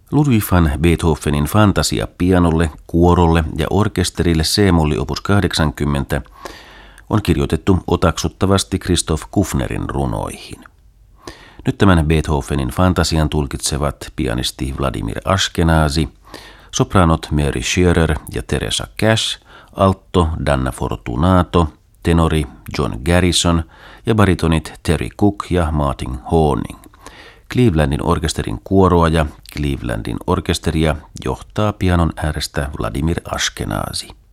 Ludwig van Beethovenin fantasia pianolle, kuorolle ja orkesterille C-molli opus 80 on kirjoitettu otaksuttavasti Christoph Kufnerin runoihin. Nyt tämän Beethovenin fantasian tulkitsevat pianisti Vladimir Ashkenazy, sopranot Mary Scherer ja Teresa Cash, alto Danna Fortunato, tenori John Garrison ja baritonit Terry Cook ja Martin Horning. Clevelandin orkesterin kuoroa ja Clevelandin orkesteria johtaa pianon äärestä Vladimir Ashkenazy.